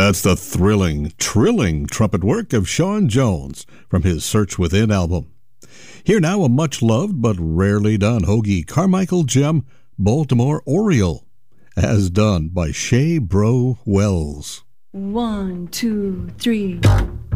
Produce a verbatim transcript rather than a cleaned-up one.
That's the thrilling, trilling trumpet work of Sean Jones from his Search Within album. Here now, a much-loved but rarely done Hoagie Carmichael gem, Baltimore Oriole, as done by Shay Bro Wells. One, two, three.